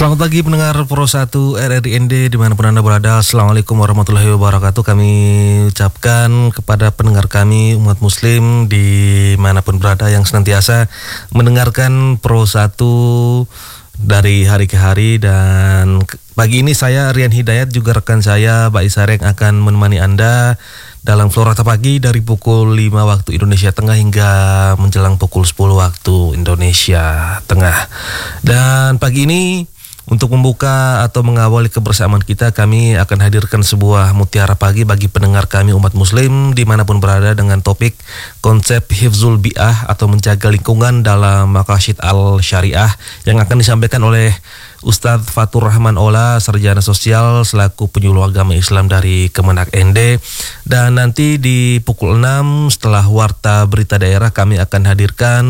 Selamat pagi pendengar Pro 1 RRIND dimanapun Anda berada. Assalamualaikum warahmatullahi wabarakatuh. Kami ucapkan kepada pendengar kami umat muslim dimanapun berada yang senantiasa mendengarkan Pro 1 dari hari ke hari. Dan pagi ini saya Rian Hidayat juga rekan saya Mbak Isarek akan menemani Anda dalam Florata Pagi dari pukul 5 waktu Indonesia Tengah hingga menjelang pukul 10 waktu Indonesia Tengah. Dan pagi ini untuk membuka atau mengawali kebersamaan kita, kami akan hadirkan sebuah mutiara pagi bagi pendengar kami umat muslim dimanapun berada dengan topik konsep Hifzul Bi'ah atau menjaga lingkungan dalam Maqasid Al-Syariah yang akan disampaikan oleh Ustadz Fatur Rahman Ola, sarjana sosial selaku penyuluh agama Islam dari Kemenak ND. Dan nanti di pukul 6 setelah warta berita daerah kami akan hadirkan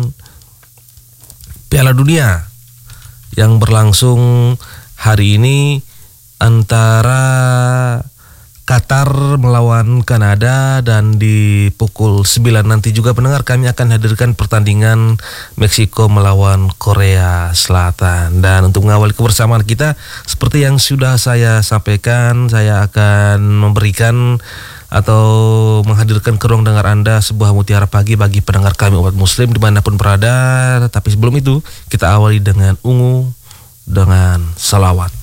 Piala Dunia yang berlangsung hari ini antara Qatar melawan Kanada, dan di pukul 9 nanti juga pendengar kami akan hadirkan pertandingan Meksiko melawan Korea Selatan. Dan untuk mengawali kebersamaan kita, seperti yang sudah saya sampaikan, saya akan memberikan atau menghadirkan ke ruang dengar Anda sebuah mutiara pagi bagi pendengar kami umat muslim dimanapun berada. Tapi sebelum itu kita awali dengan ungu dengan salawat.